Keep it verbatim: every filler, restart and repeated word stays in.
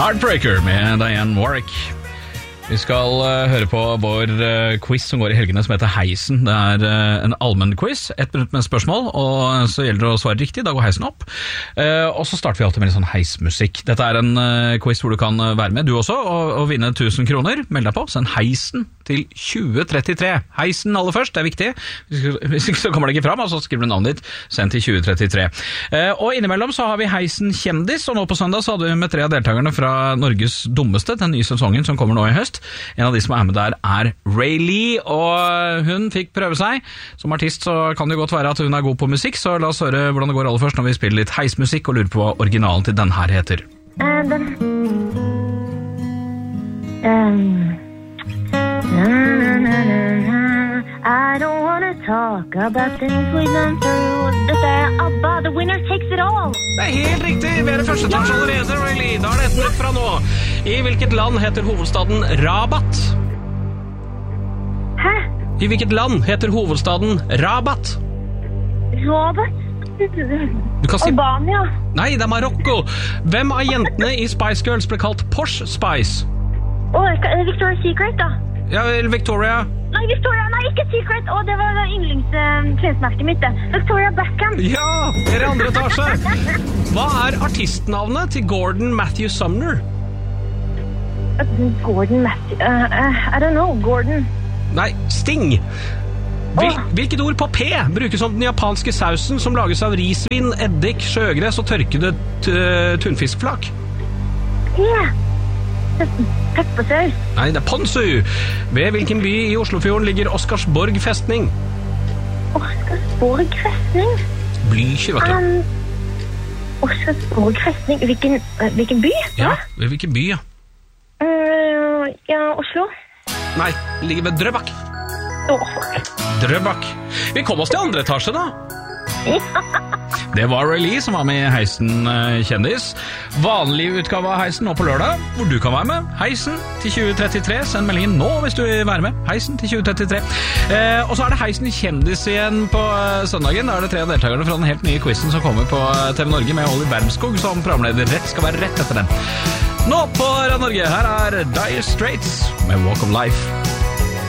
Heartbreaker med Diane Warwick. Vi skal uh, høre på vår uh, quiz som går i helgene som heter Heisen. Det er uh, en allmenn quiz, ett minutt med spørsmål, og så gjelder det å svare riktig, da går heisen opp. Uh, og så starter vi alltid med litt sånn heismusikk. Dette er en uh, quiz hvor du kan uh, være med, du også, og, og vinne tusen kroner. Meld deg på, send Heisen til tjue trettitre. Heisen aller først, det er viktig. Hvis ikke så kommer det ikke fram, og så skriver du navnet ditt, send til tjue trettitre. Uh, og innimellom så har vi Heisen kjendis, og nå på søndag så hadde vi med tre av deltakerne fra Norges dummeste, den nye sesongen som kommer nå i høst. En av de som er med der er Ray Lee, og hun fikk prøve seg. Som artist så kan det godt være at hun er god på musikk, så la oss høre hvordan det går aller først når vi spiller litt heismusikk og lurer på hva originalen til den her heter. Uh, den... Um... Na, na, na, na, na. I don't wanna talk about things we've done through. Dette er ABBA, The Winner Takes It All. Det er helt riktig, vi er i første etasje allerede, Ray Lee. Da er det et minutt fra nå. I hvilket land heter hovedstaden Rabat? Hæ? I hvilket land heter hovedstaden Rabat? Rabat? Du kan si... Albania? Nei, det er Marokko. Hvem av jentene i Spice Girls ble kalt Posh Spice? Åh, er det Victoria's Secret da? Ja, Victoria. Nei, Victoria, nei, ikke Secret. Åh, det var yndlingsklesmerket mitt, det. Victoria Beckham. Ja, dere i andre etasje. Hva er artistnavnet til Gordon Matthew Sumner? Gordon Matthew... Uh, uh, I don't know, Gordon. Nei, Sting. Hvil, hvilket ord på P brukes som den japanske sausen som lages av risvin, eddik, sjøgress og tørkede tunfiskflak? Ja. Peppersaus. Nei, det er ponzu. Ved hvilken by i Oslofjorden ligger Oscarsborg festning? Oscarsborg festning? Blykje, vet du. Um, Oscarsborg festning? Hvilken, uh, hvilken by? Ja, ved hvilken by, ja. Uh, ja, Oslo. Nei, det ligger ved Drøbak. Åh, oh, fuck. Drøbak. Vi kom oss til andre etasje, da. Det var Ray Lee som var med i Heisen kjendis. Vanlig utgave av Heisen nå på lørdag, hvor du kan være med. Heisen til tjue trettitre. Send meldingen nå hvis du vil være med. Heisen til tjue trettitre. Eh, og så er det Heisen kjendis igjen på søndagen. Da er det tre av deltakerne fra den helt nye quizen som kommer på T V Norge med Olli Bermskog som programleder. Rett skal være rett etter den. Nå på Radio Norge, her er Dire Straits med Walk of Life.